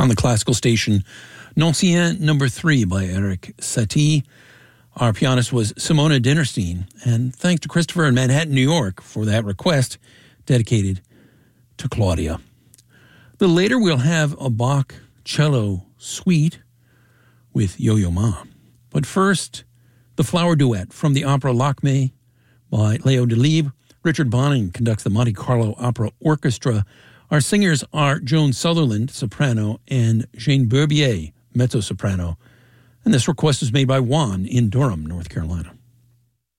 on the classical station Noncien No. 3 by Eric Satie. Our pianist was Simona Dinnerstein, and thanks to Christopher in Manhattan, New York, for that request dedicated to Claudia. The later we'll have a Bach cello suite with Yo-Yo Ma. But first, the Flower Duet from the opera Lakmé by Leo Delibes. Richard Bonning conducts the Monte Carlo Opera Orchestra. Our singers are Joan Sutherland, soprano, and Jane Berbier, mezzo-soprano. And this request was made by Juan in Durham, North Carolina.